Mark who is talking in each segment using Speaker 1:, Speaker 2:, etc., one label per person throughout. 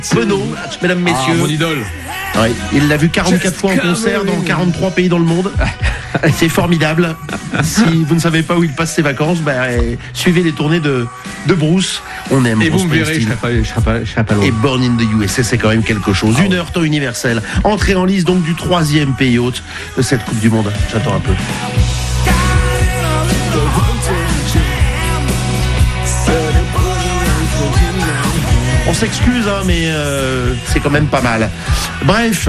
Speaker 1: Penaud, mesdames, messieurs.
Speaker 2: Mon idole.
Speaker 1: Ouais, il l'a vu 44 fois en concert dans 43 pays dans le monde. C'est formidable. Si vous ne savez pas où il passe ses vacances, suivez les tournées de Bruce. On aime.
Speaker 2: Et
Speaker 1: Bruce
Speaker 2: vous me verrez, je serai pas loin.
Speaker 1: Et Born in the USA, c'est quand même quelque chose. Une heure temps universel. Entrée en lice donc du 3e pays hôte de cette Coupe du Monde. J'attends un peu. On s'excuse, mais c'est quand même pas mal. Bref,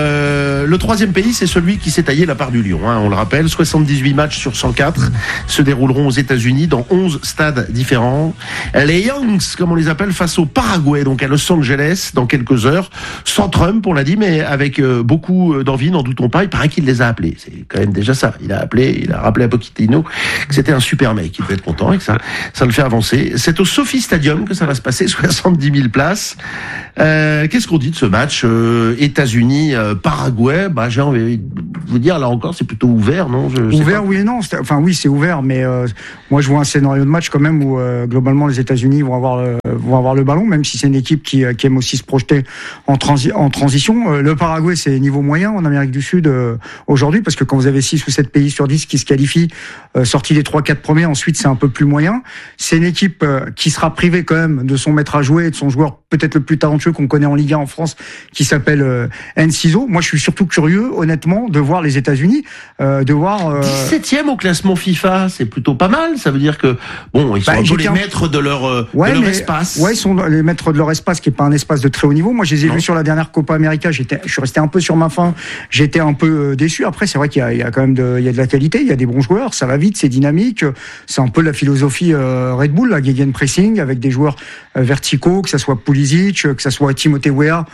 Speaker 1: le 3e pays, c'est celui qui s'est taillé la part du lion. On le rappelle, 78 matchs sur 104 se dérouleront aux États-Unis dans 11 stades différents. Les Yanks, comme on les appelle, face au Paraguay, donc à Los Angeles, dans quelques heures. Sans Trump, on l'a dit, mais avec beaucoup d'envie, n'en doutons pas. Il paraît qu'il les a appelés. C'est quand même déjà ça. Il a rappelé à Pochettino que c'était un super mec. Il peut être content et que ça le fait avancer. C'est au Sophie Stadium que ça va se passer, 70 000 places. Qu'est-ce qu'on dit de ce match États-Unis-Paraguay? J'ai envie de vous dire, là encore, c'est plutôt ouvert, non?
Speaker 3: Ouvert, oui et non. Oui, c'est ouvert, mais moi, je vois un scénario de match quand même où globalement les États-Unis vont avoir le ballon, même si c'est une équipe qui aime aussi se projeter en transition. Le Paraguay, c'est niveau moyen en Amérique du Sud aujourd'hui, parce que quand vous avez 6 ou 7 pays sur 10 qui se qualifient, sortis des 3-4 premiers, ensuite c'est un peu plus moyen. C'est une équipe qui sera privée quand même de son maître à jouer et de son joueur peut-être le plus talentueux qu'on connaît en Ligue 1 en France, qui s'appelle Enciso. Moi, je suis surtout curieux, honnêtement, de voir les États-Unis, de voir
Speaker 1: 17e au classement FIFA, c'est plutôt pas mal. Ça veut dire que ils sont un peu les maîtres de leur espace.
Speaker 3: Ouais, ils sont les maîtres de leur espace, qui est pas un espace de très haut niveau. Moi, je les ai vus sur la dernière Copa América. Je suis resté un peu sur ma faim. J'étais un peu déçu. Après, c'est vrai qu'il y a quand même de la qualité. Il y a des bons joueurs. Ça va vite, c'est dynamique. C'est un peu la philosophie Red Bull, la gegenpressing, avec des joueurs verticaux, que ça soit Pulisic, que ça soit Timothée Weah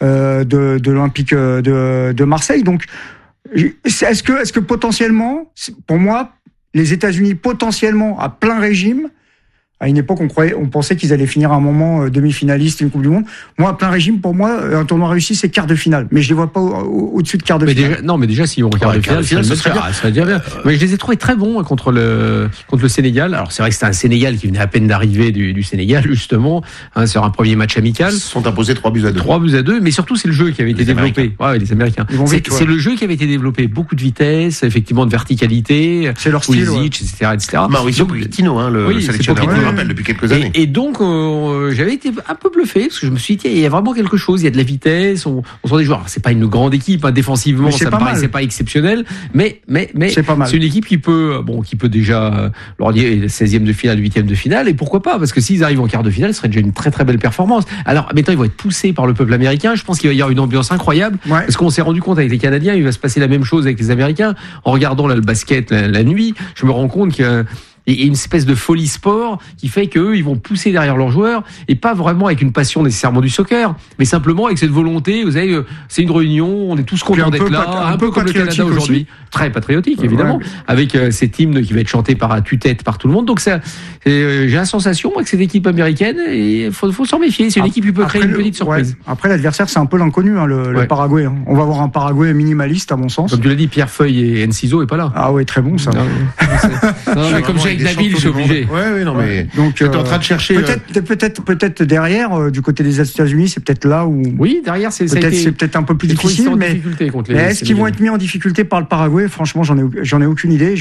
Speaker 3: de l'Olympique de Marseille. Donc, est-ce que potentiellement, pour moi, les États-Unis potentiellement à plein régime, à une époque, on pensait qu'ils allaient finir à un moment demi-finaliste une Coupe du Monde. Moi, à plein régime, pour moi, un tournoi réussi, c'est quart de finale. Mais je les vois pas au-dessus de quart de finale.
Speaker 2: Mais déjà, s'ils ont quart de finale, ça serait déjà bien. Mais je les ai trouvés très bons contre le Sénégal. Alors, c'est vrai que c'était un Sénégal qui venait à peine d'arriver du Sénégal, justement, sur un premier match amical. Ils
Speaker 1: se sont imposés 3-2.
Speaker 2: 3-2, mais surtout, c'est le jeu qui avait été développé. Ouais, les Américains. C'est le jeu qui avait été développé. Beaucoup de vitesse, effectivement, de verticalité.
Speaker 3: C'est leur style,
Speaker 2: Pulisic, etc.
Speaker 1: Mauricio Pochettino, le sélectionneur. Rappelle depuis quelques années.
Speaker 2: Et donc j'avais été un peu bluffé parce que je me suis dit il y a vraiment quelque chose, il y a de la vitesse, on sent des joueurs. Alors, c'est pas une grande équipe, défensivement ça me paraissait pas exceptionnel, mais c'est pas mal. C'est une équipe qui peut déjà leur dire 16e de finale, 8e de finale, et pourquoi pas, parce que s'ils arrivent en quart de finale, ce serait déjà une très très belle performance. Alors maintenant ils vont être poussés par le peuple américain, je pense qu'il va y avoir une ambiance incroyable, parce qu'on s'est rendu compte avec les Canadiens, il va se passer la même chose avec les Américains. En regardant le basket la nuit, je me rends compte que et une espèce de folie sport qui fait qu'eux, ils vont pousser derrière leurs joueurs, et pas vraiment avec une passion nécessairement du soccer, mais simplement avec cette volonté. Vous savez, c'est une réunion, on est tous contents d'être là, un peu comme le Canada aujourd'hui, aussi. Très patriotique évidemment, avec cet hymne qui va être chanté à tue-tête par tout le monde. Donc ça, j'ai la sensation moi que cette équipe américaine, et faut s'en méfier. C'est une équipe qui peut créer une petite surprise.
Speaker 3: Après l'adversaire, c'est un peu l'inconnu, le Paraguay. On va avoir un Paraguay minimaliste à mon sens.
Speaker 2: Comme tu l'as dit, Pierre Feuille et Enciso est pas là.
Speaker 3: Ah ouais, très bon ça.
Speaker 2: Non, mais comme avec Nabil, je suis obligé.
Speaker 1: Donc, j'étais en train de chercher.
Speaker 3: Peut-être derrière, du côté des États-Unis, c'est peut-être là où.
Speaker 2: Oui, derrière, c'est
Speaker 3: peut-être un peu plus difficile, mais est-ce qu'ils vont être mis en difficulté par le Paraguay? Franchement, j'en ai aucune idée.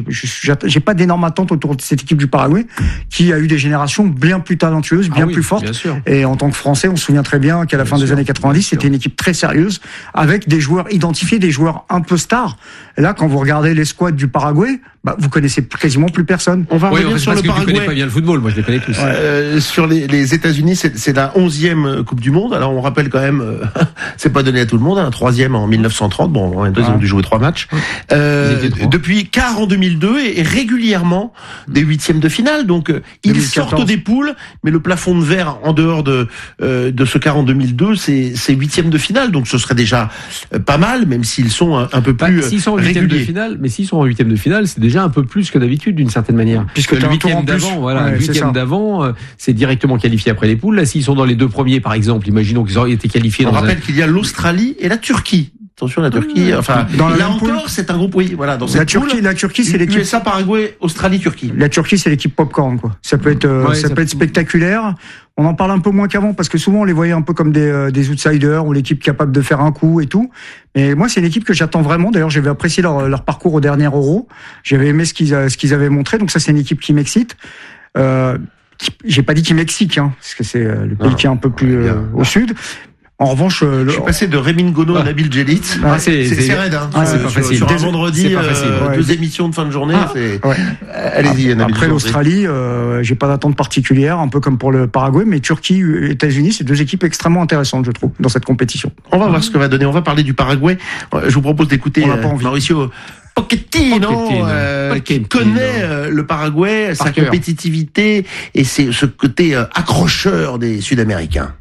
Speaker 3: J'ai pas d'énormes attentes autour de cette équipe du Paraguay, qui a eu des générations bien plus talentueuses, bien plus fortes. Et en tant que Français, on se souvient très bien qu'à la fin des années 90, c'était une équipe très sérieuse, avec des joueurs identifiés, des joueurs un peu stars. Et là, quand vous regardez les squads du Paraguay, vous connaissez quasiment plus personne.
Speaker 1: On va revenir sur le Paraguay.
Speaker 2: Tu connais pas bien le football, moi je les connais tous.
Speaker 1: Sur les États-Unis, c'est la 11e Coupe du Monde. Alors on rappelle quand même, c'est pas donné à tout le monde, un 3e en 1930. Bon, les deux ont dû jouer 3 matchs. Depuis quart en 2002 et régulièrement des 8e de finale. Donc ils 2014. Sortent des poules, mais le plafond de verre en dehors de ce quart en 2002, c'est 8e de finale. Donc ce serait déjà pas mal, même s'ils sont un peu plus
Speaker 2: s'ils sont en 8e de finale, mais s'ils sont en 8e de finale, c'est déjà un peu plus que d'habitude d'une certaine manière.
Speaker 3: Puisque
Speaker 2: le 8e d'avant, le 8e d'avant, c'est directement qualifié après les poules. Là, s'ils sont dans les 2 premiers, par exemple, imaginons qu'ils auraient été qualifiés.
Speaker 1: On rappelle qu'il y a l'Australie et la Turquie Attention, la Turquie. Enfin, là encore, c'est un groupe. Oui, voilà. Dans cette
Speaker 3: la Turquie, c'est l'équipe.
Speaker 1: USA, Paraguay, Australie, Turquie.
Speaker 3: La Turquie, c'est l'équipe popcorn, quoi. Ça peut être, ça peut être spectaculaire. On en parle un peu moins qu'avant parce que souvent on les voyait un peu comme des outsiders ou l'équipe capable de faire un coup et tout. Mais moi, c'est une équipe que j'attends vraiment. D'ailleurs, j'avais apprécié leur parcours au dernier Euro. J'avais aimé ce qu'ils avaient montré. Donc ça, c'est une équipe qui m'excite. J'ai pas dit qui m'excite, hein, parce que c'est le pays qui est un peu plus au sud. En revanche, je
Speaker 1: suis passé de Rémi Ngono à Nabil Djellit. C'est raide, hein.
Speaker 3: C'est pas facile.
Speaker 1: Sur un vendredi, 2 émissions de fin de journée. Allez-y, Nabil.
Speaker 3: Après l'Australie, j'ai pas d'attente particulière, un peu comme pour le Paraguay, mais Turquie, États-Unis, c'est 2 équipes extrêmement intéressantes, je trouve, dans cette compétition.
Speaker 1: On va voir ce que va donner. On va parler du Paraguay. Je vous propose d'écouter Mauricio Pochettino, qui connaît le Paraguay, sa compétitivité et ce côté accrocheur des Sud-Américains.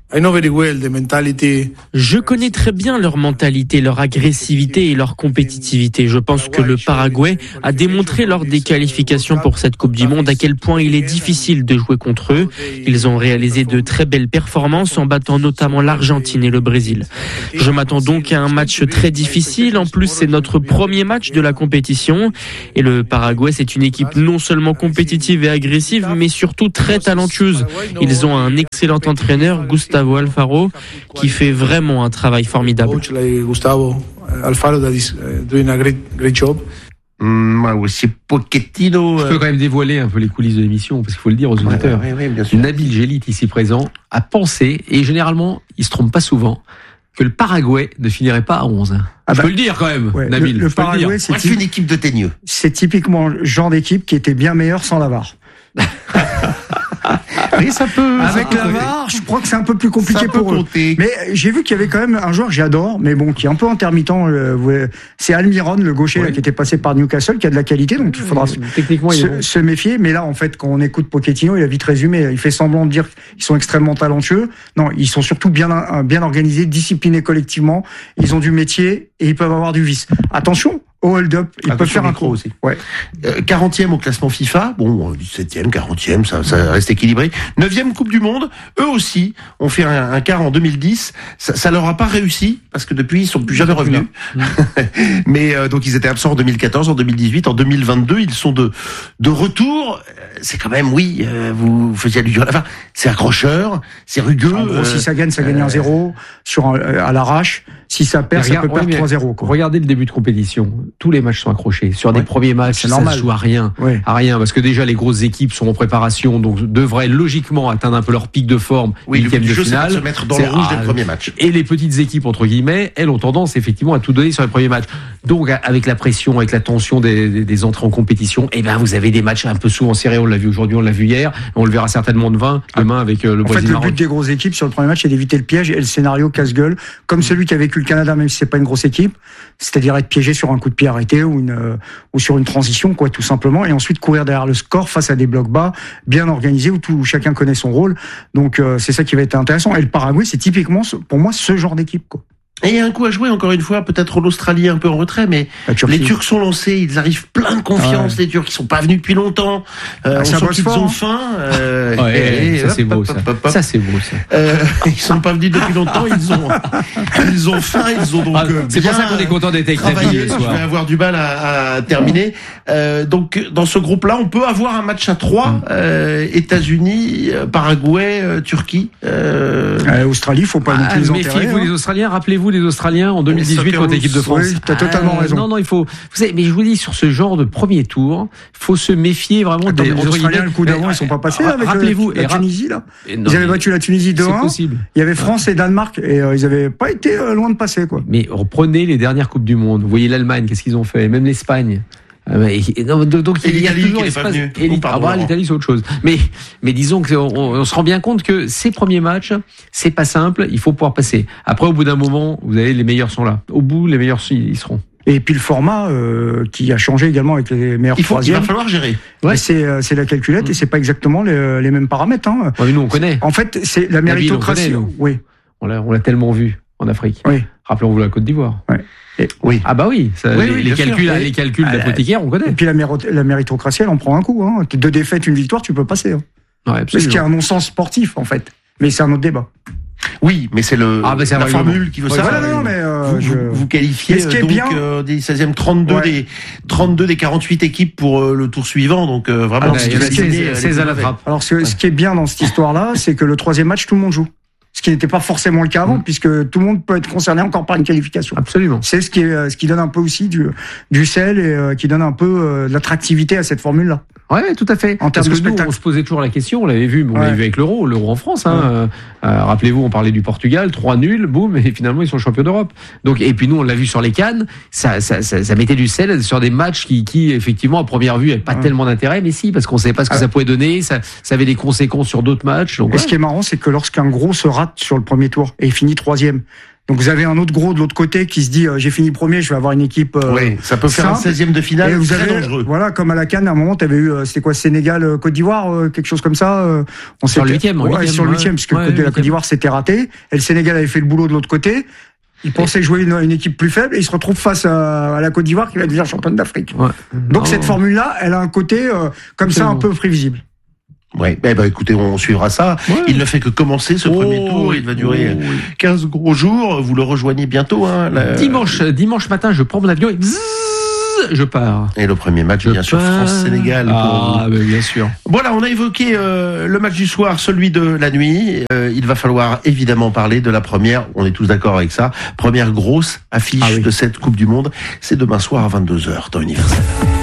Speaker 4: Je connais très bien leur mentalité, leur agressivité et leur compétitivité. Je pense que le Paraguay a démontré lors des qualifications pour cette Coupe du Monde à quel point il est difficile de jouer contre eux. Ils ont réalisé de très belles performances en battant notamment l'Argentine et le Brésil. Je m'attends donc à un match très difficile. En plus, c'est notre premier match de la compétition. Et le Paraguay, c'est une équipe non seulement compétitive et agressive, mais surtout très talentueuse. Ils ont un excellent entraîneur, Gustavo Alfaro, qui fait vraiment un travail formidable.
Speaker 1: Aussi Pochettino.
Speaker 2: Je peux quand même dévoiler un peu les coulisses de l'émission, parce qu'il faut le dire aux auditeurs.
Speaker 1: Oui, bien sûr.
Speaker 2: Nabil Djellit, ici présent, a pensé, et généralement, il se trompe pas souvent, que le Paraguay ne finirait pas à 11. Je peux le dire quand même, Nabil.
Speaker 3: Le Paraguay, c'est
Speaker 1: une équipe de teigneux.
Speaker 3: C'est typiquement le genre d'équipe qui était bien meilleure sans la VAR.
Speaker 1: Oui, ça peut.
Speaker 3: Avec la VAR, je crois que c'est un peu plus compliqué pour eux. Mais j'ai vu qu'il y avait quand même un joueur que j'adore, mais bon, qui est un peu intermittent. C'est Almiron, le gaucher, là, qui était passé par Newcastle, qui a de la qualité, donc il faudra se méfier. Mais là, en fait, quand on écoute Pochettino, il a vite résumé. Il fait semblant de dire qu'ils sont extrêmement talentueux. Non, ils sont surtout bien organisés, disciplinés collectivement. Ils ont du métier et ils peuvent avoir du vice. Attention. Au hold-up, ils peuvent faire un croc
Speaker 1: aussi. 40e au classement FIFA, bon, 17e, 40e, ça reste équilibré. 9e Coupe du Monde, eux aussi ont fait un quart en 2010. Ça leur a pas réussi parce que depuis ils sont plus jamais revenus. Mais donc ils étaient absents en 2014, en 2018, en 2022, ils sont de retour. C'est quand même, vous faisiez allusion à la fin. C'est accrocheur, c'est rugueux.
Speaker 3: En gros, si ça gagne 1-0 à l'arrache. Si ça perd, ça peut perdre 3-0.
Speaker 2: Regardez le début de compétition. Tous les matchs sont accrochés. Sur des premiers matchs, ça se joue à rien. À rien. Parce que déjà, les grosses équipes sont en préparation, donc devraient logiquement atteindre un peu leur pic de forme.
Speaker 1: Oui, le jeu, c'est de se mettre dans le rouge dès le premier match.
Speaker 2: Et les petites équipes, entre guillemets, elles ont tendance, effectivement, à tout donner sur les premiers matchs. Donc, avec la pression, avec la tension des entrées en compétition, vous avez des matchs un peu souvent serrés. On l'a vu aujourd'hui, on l'a vu hier. On le verra certainement demain avec le Brésil.
Speaker 3: En fait, le but des grosses équipes sur le premier match, c'est d'éviter le piège et le scénario casse-gueule, comme celui qu'a vécu le Canada, même si c'est pas une grosse équipe, c'est-à-dire être piégé sur un coup de pied arrêté ou sur une transition, quoi, tout simplement, et ensuite courir derrière le score face à des blocs bas, bien organisés, où chacun connaît son rôle. Donc c'est ça qui va être intéressant. Et le Paraguay, c'est typiquement, pour moi, ce genre d'équipe, quoi.
Speaker 1: Et il y a un coup à jouer, encore une fois, peut-être l'Australie un peu en retrait, mais les Turcs sont lancés, ils arrivent plein de confiance, les Turcs, ils sont pas venus depuis longtemps, on sent qu'ils ont faim.
Speaker 2: Ça c'est beau, ça. Ça c'est beau, ça.
Speaker 1: Ils sont pas venus depuis longtemps, ils ont faim, ils ont donc
Speaker 2: c'est pour ça qu'on est content d'être avec
Speaker 1: travaillé. Je vais avoir du mal à terminer. Donc, dans ce groupe-là, on peut avoir un match à 3, États-Unis, Paraguay, Turquie.
Speaker 3: Australie, faut pas non plus les enterrer.
Speaker 2: Méfiez-vous les Australiens, rappelez-vous les Australiens en 2018 contre l'équipe de France.
Speaker 3: Oui, t'as totalement raison.
Speaker 2: Non, il faut. Vous savez, mais je vous dis, sur ce genre de premier tour, faut se méfier vraiment
Speaker 3: des Australiens. Le coup d'avant, ils sont pas passés avec la Tunisie là. Ils avaient battu la Tunisie 2-1.
Speaker 2: C'est possible.
Speaker 3: Il y avait France et Danemark et ils avaient pas été loin de passer, quoi.
Speaker 2: Mais reprenez les dernières coupes du monde. Vous voyez l'Allemagne, qu'est-ce qu'ils ont fait, même l'Espagne. Donc il y a toujours espace. L'Italie c'est autre chose. Mais disons qu'on se rend bien compte que ces premiers matchs, c'est pas simple. Il faut pouvoir passer. Après, au bout d'un moment, vous avez les meilleurs sont là. Au bout, les meilleurs ils seront.
Speaker 3: Et puis le format qui a changé également avec les meilleurs troisièmes.
Speaker 1: Il va falloir gérer.
Speaker 3: C'est la calculette et c'est pas exactement les mêmes paramètres. Hein.
Speaker 2: Ouais, nous on connaît.
Speaker 3: En fait, c'est la méritocratie.
Speaker 2: Oui. On l'a tellement vu en Afrique.
Speaker 3: Oui.
Speaker 2: Rappelons-vous la Côte d'Ivoire.
Speaker 3: Ouais.
Speaker 2: Oui. Ah bah oui, les calculs d'apothicaire, on connaît.
Speaker 3: Et puis la méritocratie, elle en prend un coup. 2 défaites, 1 victoire, tu peux passer.
Speaker 2: Ouais,
Speaker 3: c'est ce qui est un non-sens sportif, en fait. Mais c'est un autre débat.
Speaker 1: Oui, mais c'est la formule qui veut ça.
Speaker 3: Voilà, non, mais
Speaker 1: vous qualifiez donc des 16e 32 des 48 équipes pour le tour suivant, donc vraiment
Speaker 2: il y en a 16 à la trappe.
Speaker 3: Alors ce qui est bien dans cette histoire-là, c'est que le troisième match, tout le monde joue. Ce qui n'était pas forcément le cas avant, puisque tout le monde peut être concerné encore par une qualification.
Speaker 2: Absolument.
Speaker 3: C'est ce qui donne un peu aussi du sel et qui donne un peu de l'attractivité à cette formule-là.
Speaker 2: Ouais, tout à fait.
Speaker 3: En termes de spectacle.
Speaker 2: Nous, on se posait toujours la question, on l'avait vu, on l'avait vu avec l'Euro en France. Rappelez-vous, on parlait du Portugal, 3-0, boum, et finalement ils sont champions d'Europe. Donc, et puis nous, on l'a vu sur les CAN, ça mettait du sel sur des matchs qui effectivement, à première vue, n'avaient pas tellement d'intérêt, mais si, parce qu'on savait pas ce que ça pouvait donner, ça avait des conséquences sur d'autres matchs. Donc,
Speaker 3: et ce qui est marrant, c'est que lorsqu'un gros se rate sur le premier tour et finit troisième, donc vous avez un autre gros de l'autre côté qui se dit j'ai fini premier, je vais avoir une équipe
Speaker 1: oui, ça peut faire simple. Un 16e de finale,
Speaker 3: et vous
Speaker 1: très
Speaker 3: avez,
Speaker 1: dangereux.
Speaker 3: Voilà, comme à la CAN, à un moment, tu avais eu c'était quoi, Sénégal, Côte d'Ivoire, quelque chose comme ça.
Speaker 2: On sur le 8e,
Speaker 3: sur le 8e, parce que la Côte d'Ivoire s'était raté, et le Sénégal avait fait le boulot de l'autre côté. Ils pensaient jouer une équipe plus faible et ils se retrouvent face à la Côte d'Ivoire qui va devenir championne d'Afrique. Ouais. Donc cette formule-là, elle a un côté comme ça un peu prévisible.
Speaker 1: Ouais, écoutez, on suivra ça. Ouais. Il ne fait que commencer ce premier tour. Il va durer 15 gros jours. Vous le rejoignez bientôt.
Speaker 2: Dimanche matin, je prends mon avion et je pars.
Speaker 1: Et le premier match, bien sûr, France-Sénégal.
Speaker 2: Bien sûr.
Speaker 1: Voilà, on a évoqué le match du soir, celui de la nuit. Il va falloir évidemment parler de la première. On est tous d'accord avec ça. Première grosse affiche de cette Coupe du Monde. C'est demain soir à 22h, temps universel.